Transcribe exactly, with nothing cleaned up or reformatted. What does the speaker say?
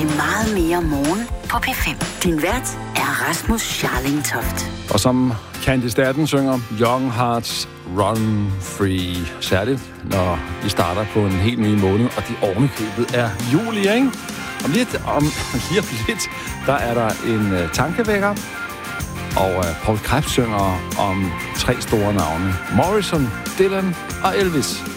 til meget mere morgen på P fem. Din vært er Rasmus Scharling-Toft. Og som Candice Staten synger, Young Hearts Run Free. Særligt, når vi starter på en helt ny måned, og det ovenikøbet er juli, ikke? Om lidt, om, lige om lidt, der er der en uh, tankevækker, og uh, Paul Krebs synger om tre store navne. Morrison, Dylan og Elvis.